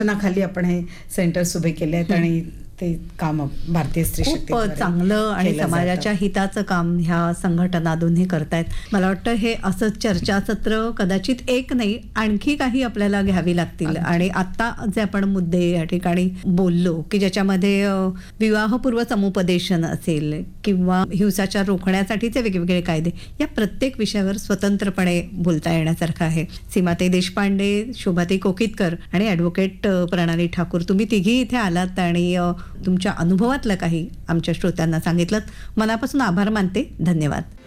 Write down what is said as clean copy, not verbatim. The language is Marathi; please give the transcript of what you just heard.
खाली आपण हे सेंटर्स उभे केले आहेत आणि ते काम भारतीय स्त्री शक्ती खूप चांगलं आणि समाजाच्या हिताचं काम ह्या संघटना दोन्ही करतायत. मला वाटतं हे असं चर्चासत्र कदाचित एक नाही, आणखी काही आपल्याला घ्यावी लागतील. आणि आता जे आपण मुद्दे या ठिकाणी बोललो की ज्याच्यामध्ये विवाहपूर्व समुपदेशन असेल किंवा हिंसाचार रोखण्यासाठीचे वेगवेगळे कायदे, या प्रत्येक विषयावर स्वतंत्रपणे बोलता येण्यासारखं आहे. सीमाताई देशपांडे, शोभाताई कोकीतकर आणि ॲडव्होकेट प्रणाली ठाकूर, तुम्ही तिघी इथे आलात आणि तुमच्या अनुभवातलं काही आमच्या श्रोत्यांना सांगितलं. मनापासून आभार मानते. धन्यवाद.